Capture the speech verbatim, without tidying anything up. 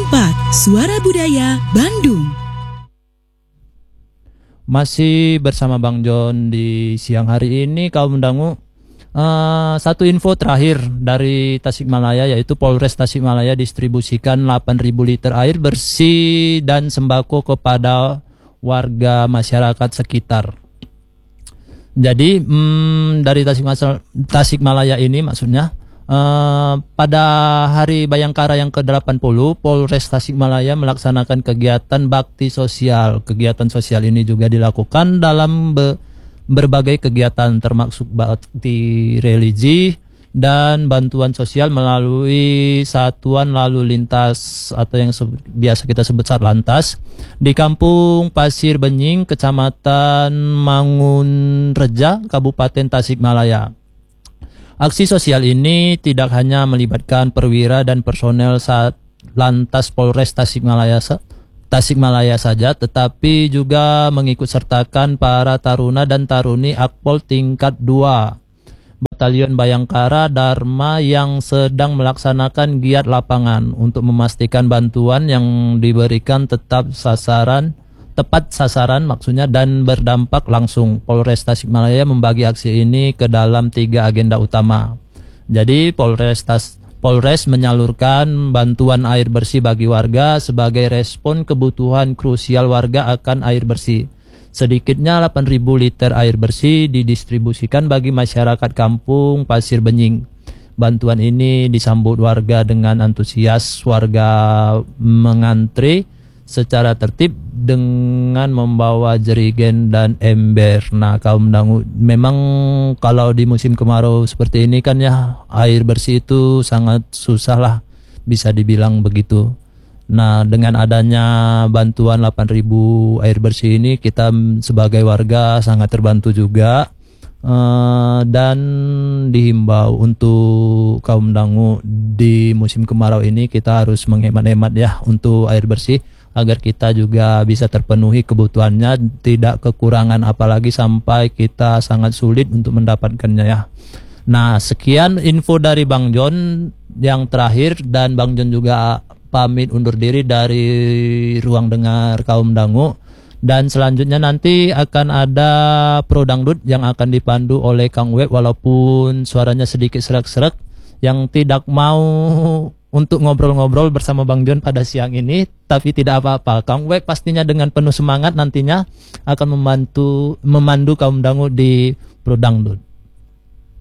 empat Suara Budaya Bandung. Masih bersama Bang John di siang hari ini, kaum dangu. Uh, satu info terakhir dari Tasikmalaya, yaitu Polres Tasikmalaya distribusikan delapan ribu liter air bersih dan sembako kepada warga masyarakat sekitar. Jadi hmm, dari Tasikmalaya, Tasikmalaya ini maksudnya uh, pada hari Bayangkara yang ke delapan puluh, Polres Tasikmalaya melaksanakan kegiatan bakti sosial. Kegiatan sosial ini juga dilakukan dalam be berbagai kegiatan termasuk bakti religi dan bantuan sosial melalui satuan lalu lintas atau yang biasa kita sebut Satlantas di Kampung Pasir Benying, Kecamatan Mangunreja, Kabupaten Tasikmalaya. Aksi sosial ini tidak hanya melibatkan perwira dan personel Satlantas Polres Tasikmalaya Tasikmalaya saja, tetapi juga mengikut sertakan para taruna dan taruni Akpol tingkat dua Batalion Bayangkara Dharma yang sedang melaksanakan giat lapangan untuk memastikan bantuan yang diberikan tetap sasaran, tepat sasaran maksudnya, dan berdampak langsung. Polres Tasikmalaya membagi aksi ini ke dalam tiga agenda utama. Jadi Polres Tas Polres menyalurkan bantuan air bersih bagi warga sebagai respon kebutuhan krusial warga akan air bersih. Sedikitnya delapan ribu liter air bersih didistribusikan bagi masyarakat Kampung Pasir Benying. Bantuan ini disambut warga dengan antusias. Warga mengantri secara tertib dengan membawa jerigen dan ember. Nah, kaum dangu, memang kalau di musim kemarau seperti ini kan ya, air bersih itu sangat susah lah, bisa dibilang begitu. Nah, dengan adanya bantuan delapan ribu air bersih ini, kita sebagai warga sangat terbantu juga. Uh, dan dihimbau untuk kaum dangu di musim kemarau ini kita harus menghemat-hemat ya untuk air bersih, agar kita juga bisa terpenuhi kebutuhannya, tidak kekurangan apalagi sampai kita sangat sulit untuk mendapatkannya ya. Nah, sekian info dari Bang John yang terakhir, dan Bang John juga pamit undur diri dari ruang dengar kaum dangu. Dan selanjutnya nanti akan ada Pro Dangdut yang akan dipandu oleh Kang Web, walaupun suaranya sedikit serak-serak, yang tidak mau untuk ngobrol-ngobrol bersama Bang John pada siang ini, tapi tidak apa-apa. Kang Web pastinya dengan penuh semangat nantinya akan membantu memandu kaum dangu di Pro Dangdut.